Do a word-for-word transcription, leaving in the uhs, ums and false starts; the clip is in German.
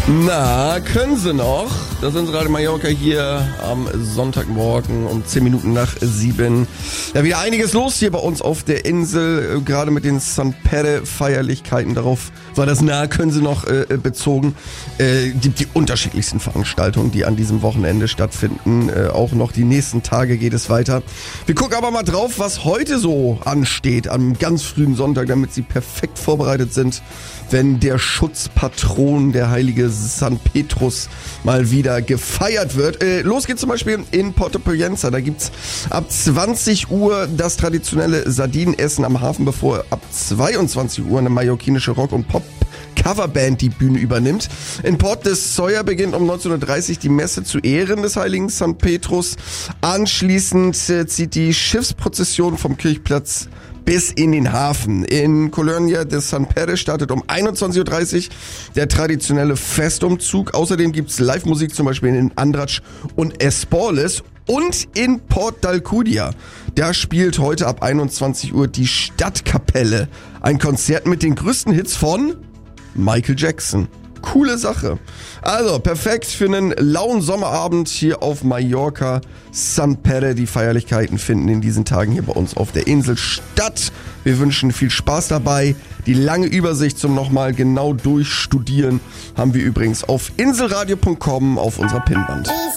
Na, können sie noch. Das ist Radio Mallorca hier am Sonntagmorgen um zehn Minuten nach sieben. Ja, wieder einiges los hier bei uns auf der Insel, gerade mit den Sant Pere-Feierlichkeiten. Darauf war das Na, können sie noch äh, bezogen. Äh, gibt die unterschiedlichsten Veranstaltungen, die an diesem Wochenende stattfinden. Äh, auch noch die nächsten Tage geht es weiter. Wir gucken aber mal drauf, was heute so ansteht, am ganz frühen Sonntag, damit sie perfekt vorbereitet sind, wenn der Schutzpatron, der heilige San Petrus, mal wieder gefeiert wird. Äh, los geht's zum Beispiel in Porto Pollença. Da gibt's ab zwanzig Uhr das traditionelle Sardinenessen am Hafen, bevor ab zweiundzwanzig Uhr eine mallorquinische Rock- und Pop-Coverband die Bühne übernimmt. In Port des Sawyer beginnt um neunzehn Uhr dreißig die Messe zu Ehren des heiligen San Petrus. Anschließend äh, zieht die Schiffsprozession vom Kirchplatz bis in den Hafen. In Colònia de Sant Pere startet um einundzwanzig Uhr dreißig der traditionelle Festumzug. Außerdem gibt's Live-Musik zum Beispiel in Andratx und Esporles. Und in Port d'Alcúdia, da spielt heute ab einundzwanzig Uhr die Stadtkapelle ein Konzert mit den größten Hits von Michael Jackson. Coole Sache. Also, perfekt für einen lauen Sommerabend hier auf Mallorca. Sant Pere, die Feierlichkeiten finden in diesen Tagen hier bei uns auf der Insel statt. Wir wünschen viel Spaß dabei. Die lange Übersicht zum nochmal genau durchstudieren haben wir übrigens auf inselradio punkt com auf unserer Pinnwand.